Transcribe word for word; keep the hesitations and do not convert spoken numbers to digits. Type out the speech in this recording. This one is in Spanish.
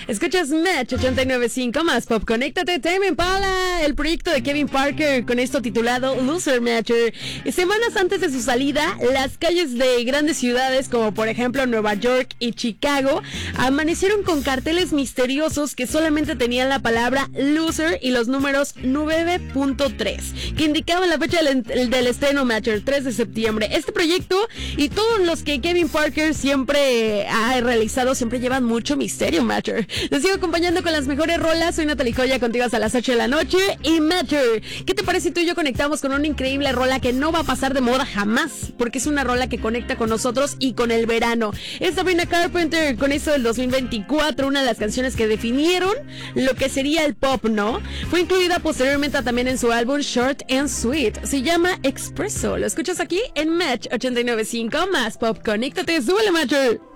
Escuchas Match ochenta y nueve punto cinco más Pop. Conéctate, Tame Impala, el proyecto de Kevin Parker con esto titulado Loser Matcher. Semanas antes de su salida, las calles de grandes ciudades como por ejemplo Nueva York y Chicago amanecieron con carteles misteriosos que solamente tenían la palabra loser y los números nueve punto tres, que indicaban la fecha del, del estreno Matcher, tres de septiembre. Este proyecto y todos los que Kevin Parker siempre ha realizado siempre llevan mucho misterio, Matcher. Les sigo acompañando con las mejores rolas. Soy Natalie Joya, contigo hasta las ocho de la noche. Y Matcher, ¿qué te parece si tú y yo conectamos con una increíble rola que no va a pasar de moda jamás? Porque es una rola que conecta con nosotros y con el verano. Es Sabrina Carpenter con esto del dos mil veinticuatro, una de las canciones que definieron lo que sería el pop, ¿no? Fue incluida posteriormente también en su álbum Short and Sweet. Se llama Expresso. Lo escuchas aquí en Match ochenta y nueve punto cinco más Pop. Conéctate, súbele, Matcher.